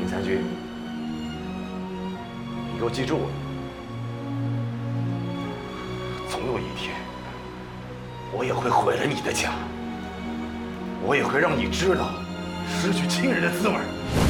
参军，你给我记住了，总有一天，我也会毁了你的家，我也会让你知道失去亲人的滋味。